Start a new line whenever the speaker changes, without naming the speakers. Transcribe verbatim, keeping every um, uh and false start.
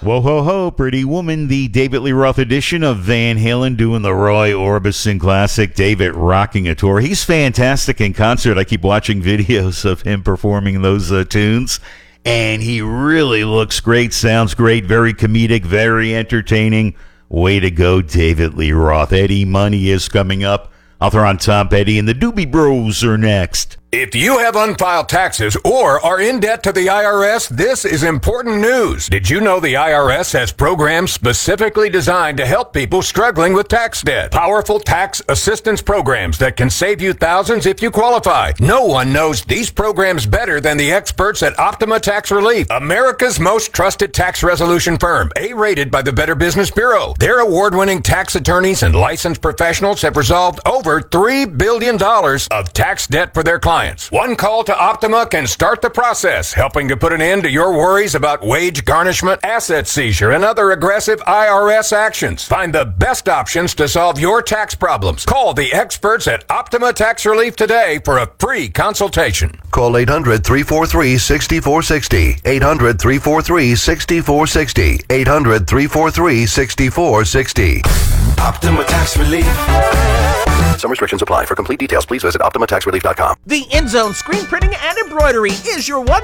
Whoa, ho, ho, Pretty Woman, the David Lee Roth edition of Van Halen doing the Roy Orbison classic, David rocking a tour. He's fantastic in concert. I keep watching videos of him performing those uh, tunes, and he really looks great, sounds great, very comedic, very entertaining. Way to go, David Lee Roth. Eddie Money is coming up. I'll throw on Tom Petty, and the Doobie Bros are next.
If you have unfiled taxes or are in debt to the I R S, this is important news. Did you know the I R S has programs specifically designed to help people struggling with tax debt? Powerful tax assistance programs that can save you thousands if you qualify. No one knows these programs better than the experts at Optima Tax Relief, America's most trusted tax resolution firm, A-rated by the Better Business Bureau. Their award-winning tax attorneys and licensed professionals have resolved over three billion dollars of tax debt for their clients. One call to Optima can start the process, helping to put an end to your worries about wage garnishment, asset seizure, and other aggressive I R S actions. Find the best options to solve your tax problems. Call the experts at Optima Tax Relief today for a free consultation.
Call eight hundred, three four three, six four six zero. eight hundred, three four three, six four six zero. eight hundred, three four three, six four six zero.
Optima Tax Relief.
Some restrictions apply. For complete details, please visit optima tax relief dot com.
The End Zone Screen Printing and Embroidery is your one